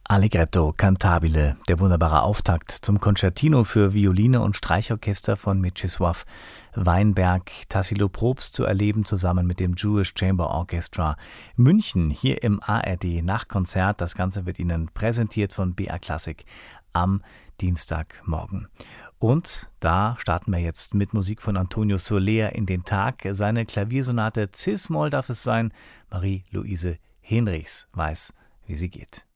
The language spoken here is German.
Allegretto cantabile, der wunderbare Auftakt zum Concertino für Violine und Streichorchester von Mieczysław Weinberg, Tassilo Probst zu erleben, zusammen mit dem Jewish Chamber Orchestra München, hier im ARD Nachtkonzert. Das Ganze wird Ihnen präsentiert von BR Classic am Dienstagmorgen. Und da starten wir jetzt mit Musik von Antonio Soler in den Tag. Seine Klaviersonate Cis-Moll darf es sein. Marie-Louise Henrichs weiß, wie sie geht.